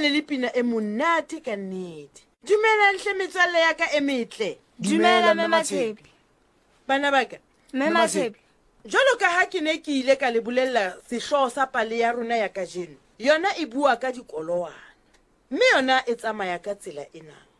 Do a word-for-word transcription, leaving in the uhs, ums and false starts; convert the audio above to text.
ne le pina e monate ka nnete. Dumela nhle metswalle ya ka e metle. Dumela Mme Matshepi. Bana ba ka, Mme Matshepi. jwalo ka ha ke ne ke ile ka le bolella sehloho sa pale ya rona ya kajeno, yona e bua ka dikolowana, mme yona e tsamaya ka tsela ena.